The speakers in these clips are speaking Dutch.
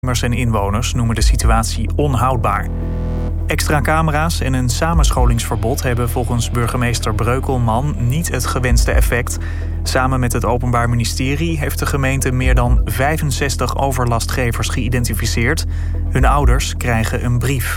En inwoners noemen de situatie onhoudbaar. Extra camera's en een samenscholingsverbod hebben volgens burgemeester Breukelman niet het gewenste effect. Samen met het Openbaar Ministerie heeft de gemeente meer dan 65 overlastgevers geïdentificeerd. Hun ouders krijgen een brief.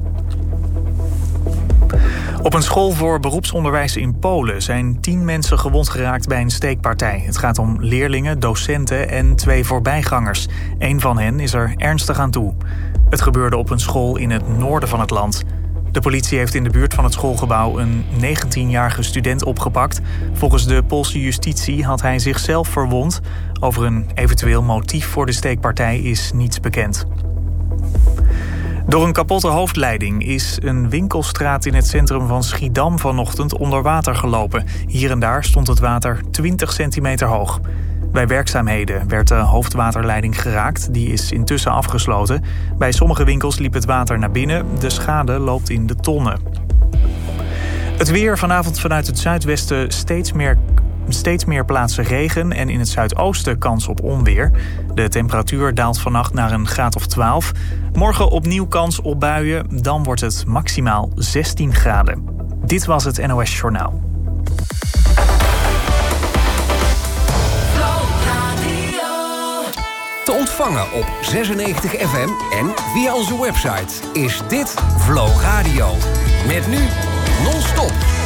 Op een school voor beroepsonderwijs in Polen zijn 10 mensen gewond geraakt bij een steekpartij. Het gaat om leerlingen, docenten en 2 voorbijgangers. 1 van hen is er ernstig aan toe. Het gebeurde op een school in het noorden van het land. De politie heeft in de buurt van het schoolgebouw een 19-jarige student opgepakt. Volgens de Poolse justitie had hij zichzelf verwond. Over een eventueel motief voor de steekpartij is niets bekend. Door een kapotte hoofdleiding is een winkelstraat in het centrum van Schiedam vanochtend onder water gelopen. Hier en daar stond het water 20 centimeter hoog. Bij werkzaamheden werd de hoofdwaterleiding geraakt. Die is intussen afgesloten. Bij sommige winkels liep het water naar binnen. De schade loopt in de tonnen. Het weer vanavond vanuit het zuidwesten steeds meer plaatsen regen en in het zuidoosten kans op onweer. De temperatuur daalt vannacht naar een graad of 12. Morgen opnieuw kans op buien, dan wordt het maximaal 16 graden. Dit was het NOS Journaal. Te ontvangen op 96 FM en via onze website is dit Vlog Radio. Met nu non-stop